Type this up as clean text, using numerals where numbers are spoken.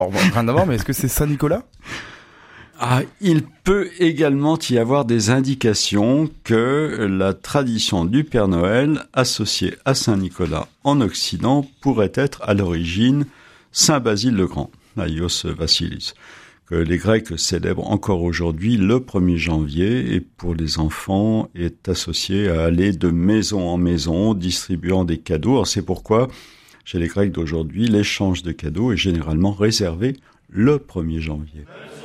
Rien à voir, mais est-ce que c'est Saint-Nicolas ? Il peut également y avoir des indications que la tradition du Père Noël associée à Saint-Nicolas en Occident pourrait être à l'origine Saint Basile le Grand, Aios Vasilis, que les Grecs célèbrent encore aujourd'hui le 1er janvier et pour les enfants est associé à aller de maison en maison distribuant des cadeaux. Alors c'est pourquoi chez les Grecs d'aujourd'hui, l'échange de cadeaux est généralement réservé le 1er janvier.